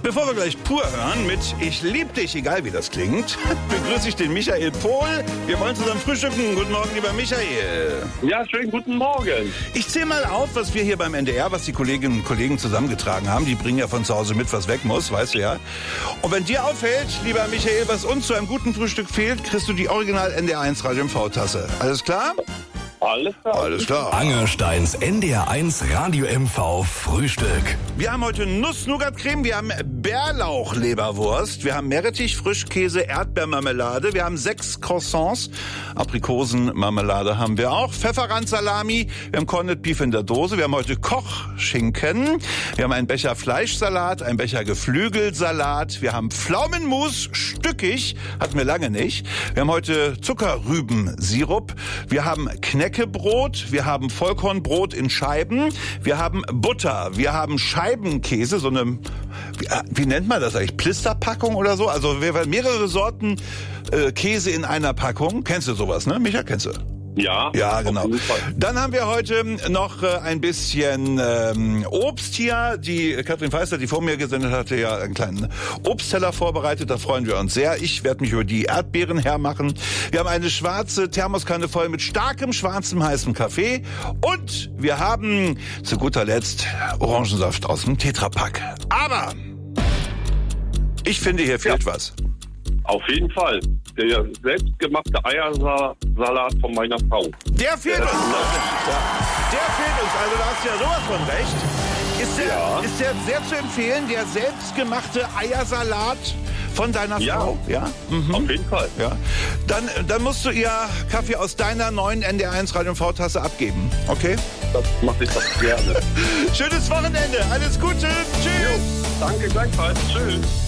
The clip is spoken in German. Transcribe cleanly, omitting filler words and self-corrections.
Bevor wir gleich pur hören mit Ich lieb dich, egal wie das klingt, begrüße ich den Michael Pohl. Wir wollen zusammen frühstücken. Guten Morgen, lieber Michael. Ja, schönen guten Morgen. Ich zähle mal auf, was wir hier beim NDR, was die Kolleginnen und Kollegen zusammengetragen haben. Die bringen ja von zu Hause mit, was weg muss, weißt du ja. Und wenn dir auffällt, lieber Michael, was uns zu einem guten Frühstück fehlt, kriegst du die Original NDR1 Radio MV-Tasse. Alles klar? Alles klar. Alles klar. Angersteins NDR1 Radio MV Frühstück. Wir haben heute Nuss-Nougat-Creme, wir haben Bärlauch-Leberwurst, wir haben Meerrettich, Frischkäse, Erdbeermarmelade, wir haben 6 Croissants, Aprikosenmarmelade haben wir auch, Pfefferrand-Salami, wir haben Corned Beef in der Dose, wir haben heute Kochschinken, wir haben einen Becher Fleischsalat, einen Becher Geflügelsalat, wir haben Pflaumenmus, stückig, hatten wir lange nicht, wir haben heute Zuckerrübensirup, wir haben Knäckebrot, wir haben Vollkornbrot in Scheiben, wir haben Butter, wir haben Scheibenkäse, so eine, wie nennt man das eigentlich, Plisterpackung oder so? Also wir haben mehrere Sorten Käse in einer Packung. Kennst du sowas, ne? Micha, kennst du? Ja, Ja, genau. auf jeden Fall. Dann haben wir heute noch ein bisschen Obst hier. Die Katrin Feister, die vor mir gesendet hatte, ja einen kleinen Obstteller vorbereitet. Da freuen wir uns sehr. Ich werde mich über die Erdbeeren hermachen. Wir haben eine schwarze Thermoskanne voll mit starkem, schwarzem, heißem Kaffee. Und wir haben zu guter Letzt Orangensaft aus dem Tetrapack. Aber ich finde, hier fehlt was. Auf jeden Fall. Der selbstgemachte Eiersalat von meiner Frau. Der fehlt uns. Ja, der fehlt uns. Also da hast du ja sowas von recht. Ist der sehr zu empfehlen, der selbstgemachte Eiersalat von deiner Ja. Frau? Ja. Mhm. Auf jeden Fall. Ja. Dann musst du ihr Kaffee aus deiner neuen NDR1 Radio MV-Tasse abgeben. Okay? Das mache ich doch gerne. Schönes Wochenende. Alles Gute. Tschüss. Danke gleichfalls. Tschüss.